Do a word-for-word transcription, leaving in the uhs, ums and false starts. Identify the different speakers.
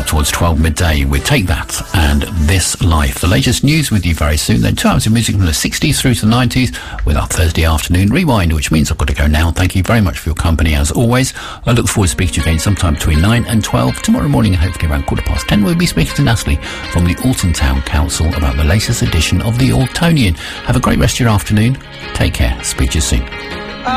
Speaker 1: towards twelve midday with Take That and This Life. The latest news with you very soon. Then two hours of music from the sixties through to the nineties with our Thursday afternoon rewind, which means I've got to go now. Thank you very much for your company as always. I look forward to speaking to you again sometime between nine and twelve tomorrow morning, and hopefully around quarter past ten we'll be speaking to Natalie from the Alton Town Council about the latest edition of the Altonian. Have a great rest of your afternoon. Take care. Speak to you soon.